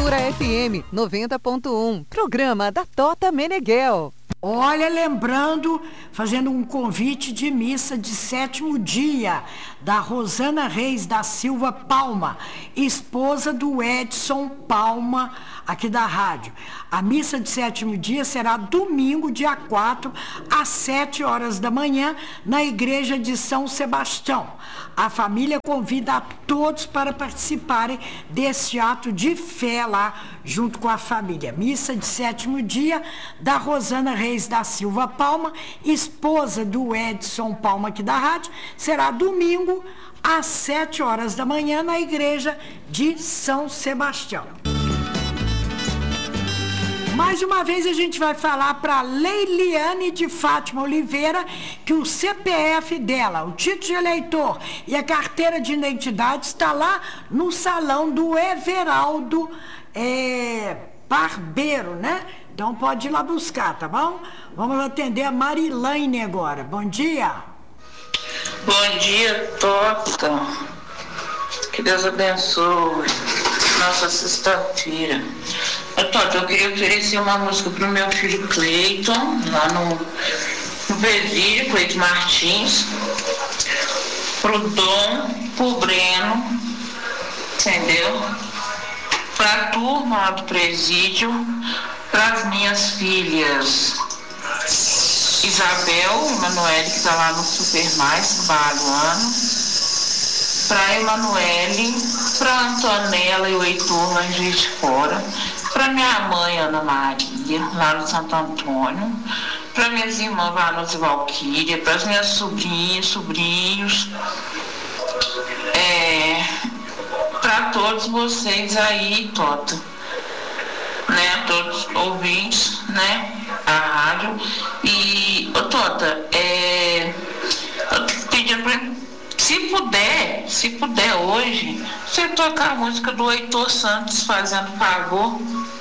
Cultura FM 90.1, programa da Tota Meneghel. Olha, lembrando, fazendo um convite de missa de 7º dia, da Rosana Reis da Silva Palma, esposa do Edson Palma, aqui da rádio. A missa de 7º dia será domingo, dia 4, às 7 horas da manhã, na igreja de São Sebastião. A família convida a todos para participarem desse ato de fé lá, junto com a família. Missa de 7º dia, da Rosana Reis da Silva Palma, esposa do Edson Palma, aqui da rádio, será domingo, às 7 horas da manhã, na igreja de São Sebastião. Mais uma vez a gente vai falar para Leiliane de Fátima Oliveira que o CPF dela, o título de eleitor e a carteira de identidade está lá no salão do Everaldo Barbeiro, né? Então pode ir lá buscar, tá bom? Vamos atender a Marilane agora. Bom dia. Bom dia, Tota. Que Deus abençoe nossa sexta-feira. Tota, eu queria oferecer uma música pro meu filho Cleiton, lá no presídio, Cleiton Martins, pro Dom, pro Breno, entendeu? Pra turma lá do presídio, pras minhas filhas Isabel e Emanuele, que tá lá no Super Mais, trabalhando, pra Emanuele, pra Antonella e o Heitor lá em Juiz de Fora, pra minha mãe Ana Maria, lá no Santo Antônio, para minhas irmãs Vanusa e Valquíria, para as minhas sobrinhas, sobrinhos, para todos vocês aí, Tota, né, todos os ouvintes, né, a rádio. E, Tota, eu tô pedindo pra, se puder hoje, você tocar a música do Heitor Santos, Fazendo Favor,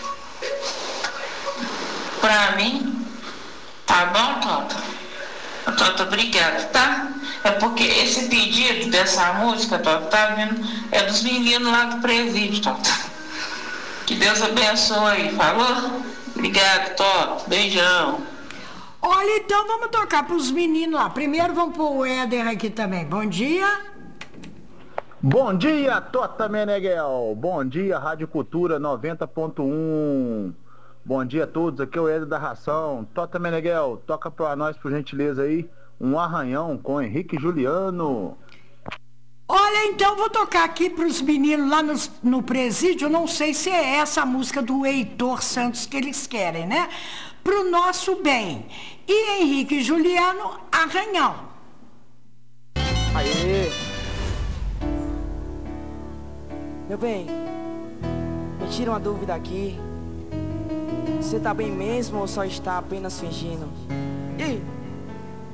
pra mim, tá bom, Tota? Tota, obrigada, tá? É porque esse pedido dessa música, Tota, tá vindo, é dos meninos lá do presídio, Tota. Que Deus abençoe, falou? Obrigada, Tota, beijão. Olha, então vamos tocar para os meninos lá. Primeiro vamos pôr o Éder aqui também. Bom dia. Bom dia, Tota Meneghel. Bom dia, Rádio Cultura 90.1. Bom dia a todos, aqui é o Éder da Ração. Tota Meneghel, toca para nós, por gentileza aí, um arranhão com Henrique e Juliano. Olha, então vou tocar aqui para os meninos lá no presídio. Não sei se é essa a música do Heitor Santos que eles querem, né? Pro nosso bem. E Henrique e Juliano, arranhão. Aê! Meu bem, me tira uma dúvida aqui. Você tá bem mesmo ou só está apenas fingindo? Ih!